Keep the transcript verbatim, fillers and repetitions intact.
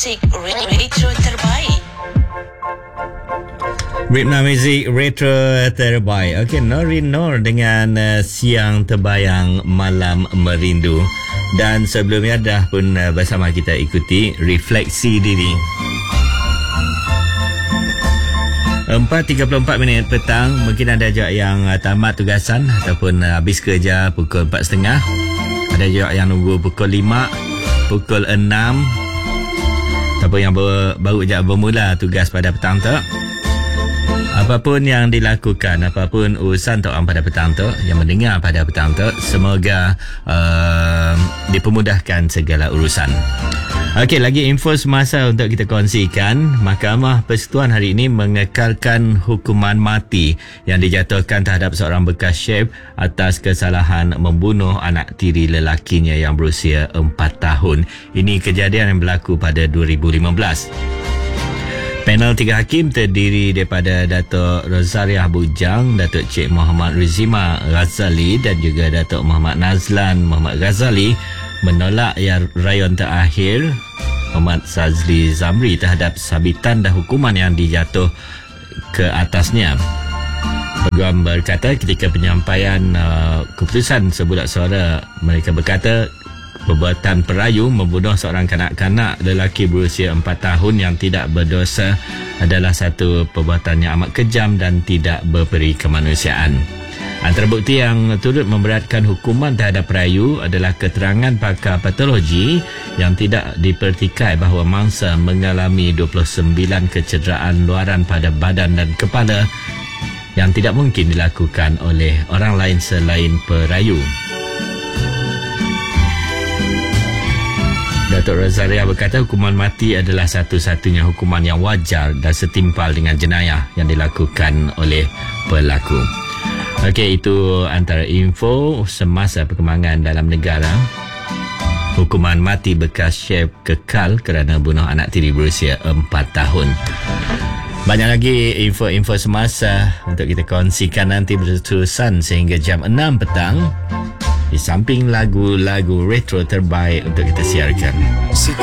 muzik retro terbaik. Ritma muzik retro terbaik. Okey, Norin Noor dengan uh, Siang Terbayang Malam Merindu. Dan sebelumnya dah pun uh, bersama kita ikuti Refleksi Diri. empat tiga puluh empat minit petang. Mungkin ada juga yang uh, tamat tugasan ataupun uh, habis kerja pukul empat tiga puluh. Ada juga yang nunggu pukul lima, pukul enam, ataupun yang ber, baru je bermula tugas pada petang tu. Apapun yang dilakukan, apapun urusan tok orang pada petang tu, yang mendengar pada petang tu, semoga uh, dipermudahkan segala urusan. Okey, lagi info semasa untuk kita kongsikan. Mahkamah Persekutuan hari ini mengekalkan hukuman mati yang dijatuhkan terhadap seorang bekas chef atas kesalahan membunuh anak tiri lelakinya yang berusia empat tahun. Ini kejadian yang berlaku pada dua ribu lima belas. Panel tiga hakim terdiri daripada Datuk Rozariah Bujang, Datuk Cik Muhammad Rizima Ghazali dan juga Datuk Muhammad Nazlan Muhammad Ghazali menolak yang rayon terakhir Muhammad Sazli Zamri terhadap sabitan dan hukuman yang dijatuh ke atasnya. Peguam berkata ketika penyampaian uh, keputusan sebulat suara, mereka berkata perbuatan perayu membunuh seorang kanak-kanak lelaki berusia empat tahun yang tidak berdosa adalah satu perbuatan yang amat kejam dan tidak berperi kemanusiaan. Antara bukti yang turut memberatkan hukuman terhadap perayu adalah keterangan pakar patologi yang tidak dipertikai bahawa mangsa mengalami dua puluh sembilan kecederaan luaran pada badan dan kepala yang tidak mungkin dilakukan oleh orang lain selain perayu. Datuk Rozaria berkata hukuman mati adalah satu-satunya hukuman yang wajar dan setimpal dengan jenayah yang dilakukan oleh pelaku. Okey, itu antara info semasa perkembangan dalam negara. Hukuman mati bekas chef kekal kerana bunuh anak tiri berusia empat tahun. Banyak lagi info-info semasa untuk kita kongsikan nanti berterusan sehingga jam enam petang. Di samping lagu-lagu retro terbaik untuk kita siarkan.